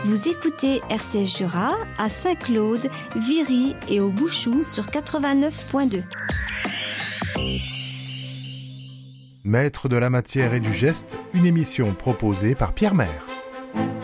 Vous écoutez RCS Jura à Saint-Claude, Viry et au Bouchou sur 89.2. Maître de la matière et du geste, une émission proposée par Pierre Maire.